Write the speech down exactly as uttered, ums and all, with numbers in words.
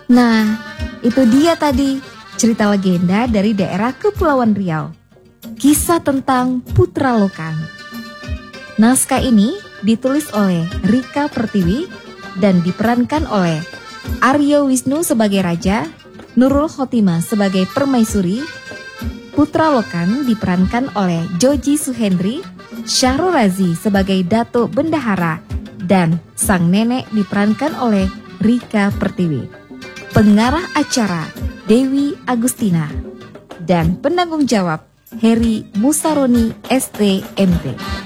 Nah, itu dia tadi cerita legenda dari daerah Kepulauan Riau. Kisah tentang Putra Lokan. Naskah ini ditulis oleh Rika Pertiwi dan diperankan oleh Aryo Wisnu sebagai raja, Nurul Khotimah sebagai permaisuri. Putra Lokan diperankan oleh Joji Suhendri, Syahrul Razi sebagai Datuk Bendahara, dan sang nenek diperankan oleh Rika Pertiwi. Pengarah acara Dewi Agustina dan penanggung jawab Heri Musaroni S T M P.